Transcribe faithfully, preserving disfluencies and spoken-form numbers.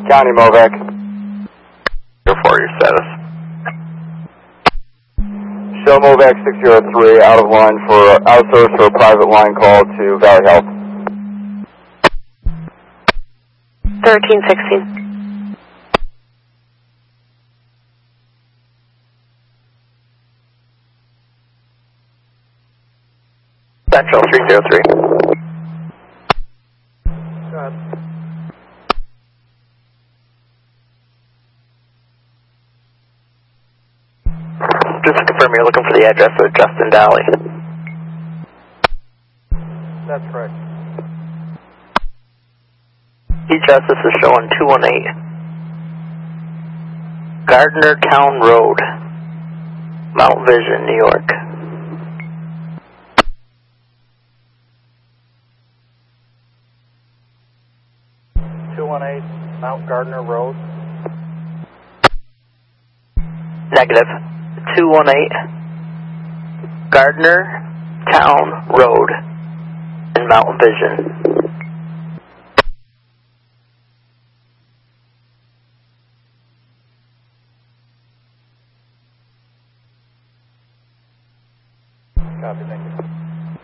County, Movac. Go for your status. Show Movac six zero three out of line for, out of service for a private line call to Valley Health. thirteen sixteen. Central three zero three. Go ahead. Just to confirm, you're looking for the address of Justin Dally. That's correct. Address this is showing two one eight Gardner Town Road, Mount Vision, New York. two one eight Mount Gardner Road. Negative. two one eight Gardner Town Road in Mount Vision. Copy, thank you.